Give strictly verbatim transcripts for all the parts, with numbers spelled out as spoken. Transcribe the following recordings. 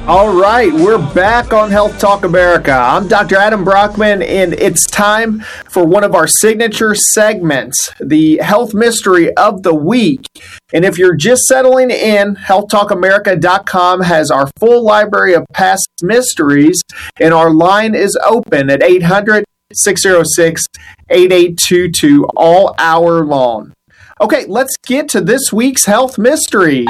All right, we're back on Health Talk America. I'm Doctor Adam Brockman, and it's time for one of our signature segments, the Health Mystery of the Week. And if you're just settling in, health talk america dot com has our full library of past mysteries, and our line is open at eight hundred, six oh six, eight eight two two all hour long. Okay, let's get to this week's Health Mystery.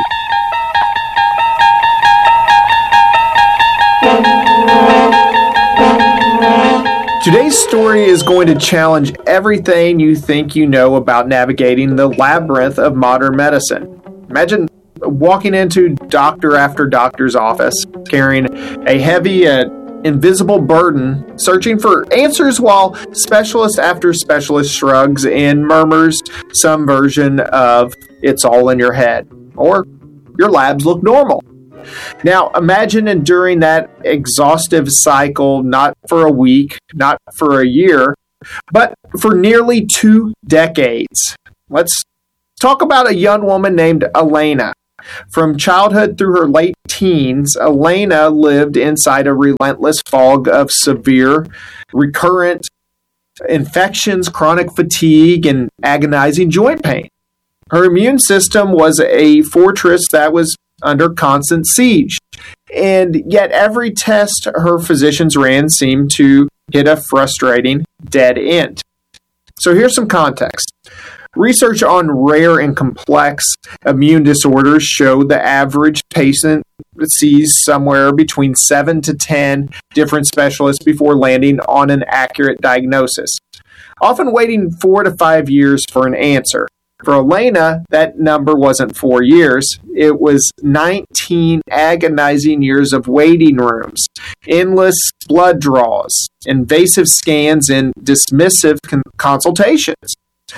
Today's story is going to challenge everything you think you know about navigating the labyrinth of modern medicine. Imagine walking into doctor after doctor's office, carrying a heavy and invisible burden, searching for answers while specialist after specialist shrugs and murmurs some version of "it's all in your head," or "your labs look normal." Now, imagine enduring that exhaustive cycle not for a week, not for a year, but for nearly two decades. Let's talk about a young woman named Elena. From childhood through her late teens, Elena lived inside a relentless fog of severe, recurrent infections, chronic fatigue, and agonizing joint pain. Her immune system was a fortress that was under constant siege, and yet every test her physicians ran seemed to hit a frustrating dead end. So here's some context. Research on rare and complex immune disorders showed the average patient sees somewhere between seven to ten different specialists before landing on an accurate diagnosis, often waiting four to five years for an answer. For Elena, that number wasn't four years. It was nineteen agonizing years of waiting rooms, endless blood draws, invasive scans, and dismissive con- consultations.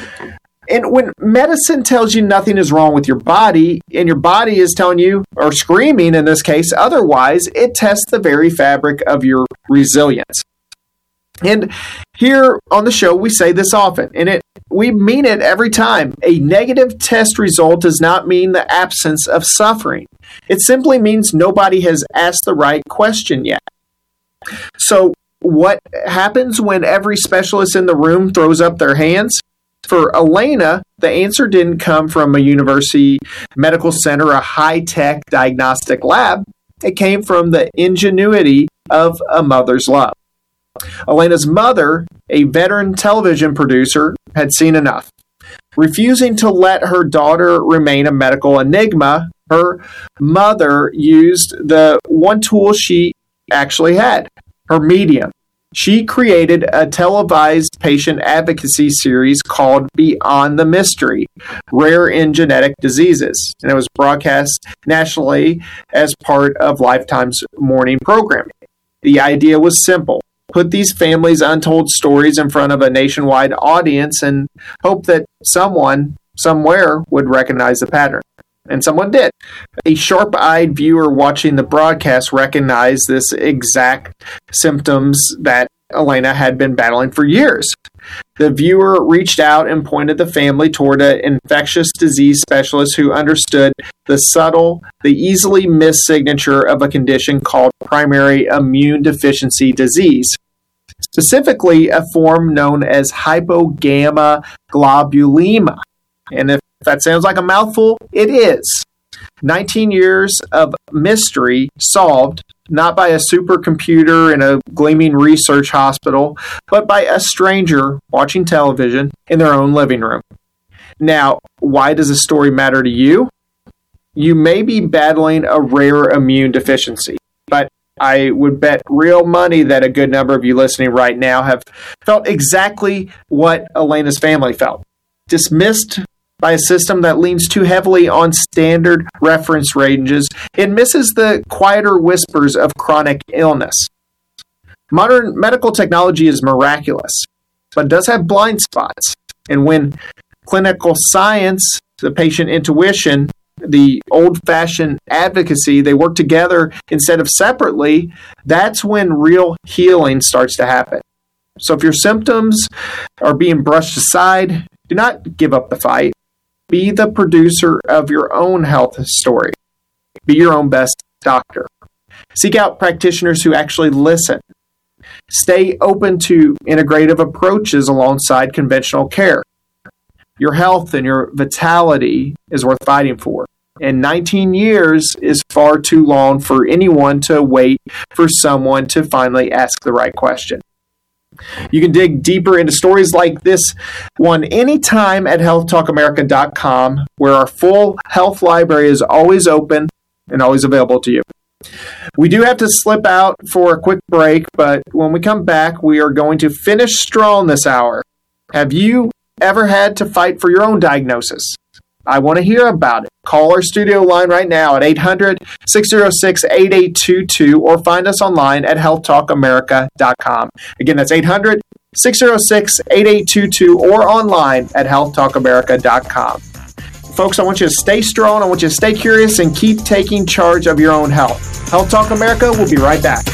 And when medicine tells you nothing is wrong with your body, and your body is telling you, or screaming in this case, otherwise, it tests the very fabric of your resilience. And here on the show, we say this often, and it we mean it every time. A negative test result does not mean the absence of suffering. It simply means nobody has asked the right question yet. So what happens when every specialist in the room throws up their hands? For Elena, the answer didn't come from a university medical center, a high-tech diagnostic lab. It came from the ingenuity of a mother's love. Elena's mother, a veteran television producer, had seen enough. Refusing to let her daughter remain a medical enigma, her mother used the one tool she actually had, her medium. She created a televised patient advocacy series called Beyond the Mystery, Rare and Genetic Diseases, and it was broadcast nationally as part of Lifetime's morning programming. The idea was simple. Put these families' untold stories in front of a nationwide audience and hope that someone, somewhere, would recognize the pattern. And someone did. A sharp-eyed viewer watching the broadcast recognized this exact symptoms that Elena had been battling for years. The viewer reached out and pointed the family toward an infectious disease specialist who understood the subtle, the easily missed signature of a condition called primary immune deficiency disease, specifically a form known as hypogammaglobulinema. And if that sounds like a mouthful, it is. nineteen years of mystery solved not by a supercomputer in a gleaming research hospital, but by a stranger watching television in their own living room. Now, why does the story matter to you? You may be battling a rare immune deficiency, but I would bet real money that a good number of you listening right now have felt exactly what Elena's family felt. Dismissed by a system that leans too heavily on standard reference ranges and misses the quieter whispers of chronic illness. Modern medical technology is miraculous, but does have blind spots. And when clinical science, the patient intuition, the old-fashioned advocacy, they work together instead of separately, that's when real healing starts to happen. So if your symptoms are being brushed aside, do not give up the fight. Be the producer of your own health story. Be your own best doctor. Seek out practitioners who actually listen. Stay open to integrative approaches alongside conventional care. Your health and your vitality is worth fighting for. And nineteen years is far too long for anyone to wait for someone to finally ask the right question. You can dig deeper into stories like this one anytime at health talk america dot com, where our full health library is always open and always available to you. We do have to slip out for a quick break, but when we come back, we are going to finish strong this hour. Have you ever had to fight for your own diagnosis? I want to hear about it. Call our studio line right now at eight hundred, six oh six, eight eight two two or find us online at health talk america dot com. Again, that's eight hundred, six oh six, eight eight two two or online at health talk america dot com. Folks, I want you to stay strong. I want you to stay curious and keep taking charge of your own health. Health Talk America will be right back.